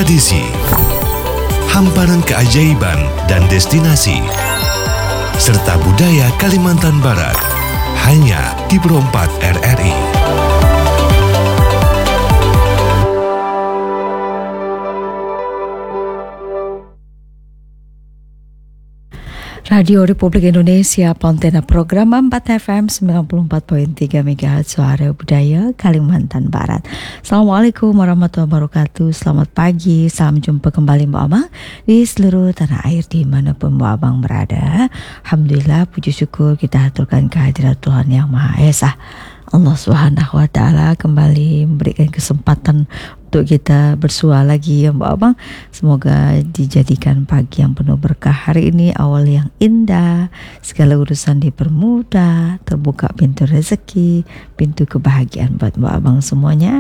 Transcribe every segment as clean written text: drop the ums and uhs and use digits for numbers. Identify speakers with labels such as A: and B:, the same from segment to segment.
A: tradisi, hamparan keajaiban dan destinasi, serta budaya Kalimantan Barat, hanya di Pro 4 RRI.
B: Radio Republik Indonesia, Pontena Program 4 FM 94.3 MHz Suara Budaya Kalimantan Barat. Assalamualaikum warahmatullahi wabarakatuh. Selamat pagi, salam jumpa kembali Mbak Abang di seluruh tanah air dimanapun Mbak Abang berada. Alhamdulillah, puji syukur kita aturkan kehadirat Tuhan Yang Maha Esa. Allah Subhanahu wa Ta'ala kembali memberikan kesempatan untuk kita bersua lagi ya Mbak Abang. Semoga dijadikan pagi yang penuh berkah hari ini, awal yang indah, segala urusan dipermudah, terbuka pintu rezeki, pintu kebahagiaan buat Mbak Abang semuanya.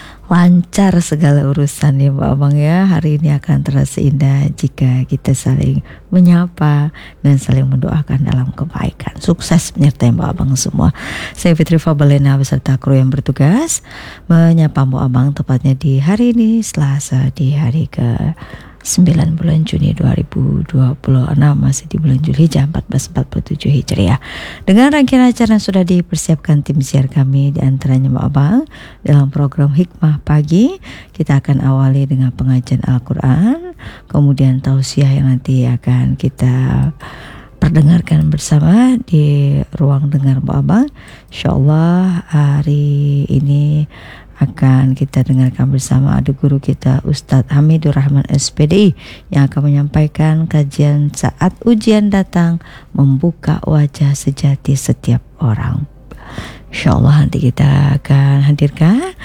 B: Lancar segala urusan ya Mbak Abang ya. Hari ini akan terasa indah jika kita saling menyapa dan saling mendoakan dalam kebaikan. Sukses menyertai Mbak Abang semua. Saya Fitri Fabalena beserta kru yang bertugas menyapa Mbak Abang tepatnya di hari ini, Selasa, di hari ke 9 bulan Juni 2026, masih di bulan Zulhijjah 1447 Hijriah. Dengan rangkaian acara yang sudah dipersiapkan tim siar kami, di antaranya Mbak Abang dalam program Hikmah Pagi, kita akan awali dengan pengajian Al-Quran, kemudian tausiah yang nanti akan kita perdengarkan bersama di ruang dengar Mbak Abang. InsyaAllah hari ini akan kita dengarkan bersama ada guru kita Ustadz Hamidur Rahman SPDI yang akan menyampaikan kajian saat ujian datang, membuka wajah sejati setiap orang. InsyaAllah nanti kita akan hadirkan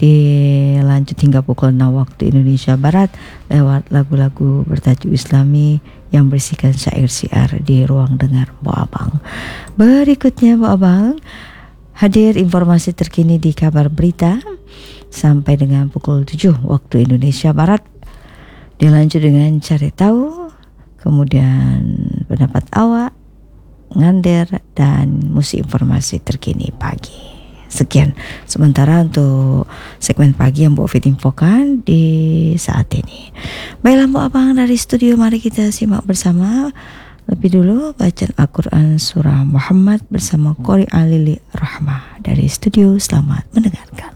B: dilanjut hingga pukul 6 waktu Indonesia Barat lewat lagu-lagu bertajuk Islami yang berisikan syair-syair di ruang dengar Mbak Abang. Berikutnya Mbak Abang hadir informasi terkini di kabar berita sampai dengan pukul 7 waktu Indonesia Barat. Dilanjut dengan cari tahu, kemudian pendapat awak, ngander, dan musik informasi terkini pagi. Sekian sementara untuk segmen pagi yang Mbak Fit infokan di saat ini. Baiklah Mbak Abang, dari studio mari kita simak bersama. Lebih dulu bacaan Al-Quran Surah Muhammad bersama Qori Alili Rahmah dari studio. Selamat mendengarkan.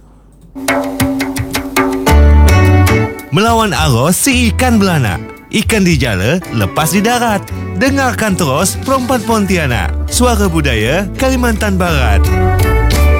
A: Melawan arus si ikan beranak, ikan di jala lepas di darat. Dengarkan terus Pro 4 Pontianak, Suara Budaya Kalimantan Barat.